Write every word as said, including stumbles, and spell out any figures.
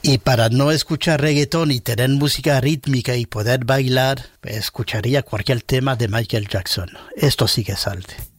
Y para no escuchar reggaetón y tener música rítmica y poder bailar, escucharía cualquier tema de Michael Jackson. Esto sí que salte.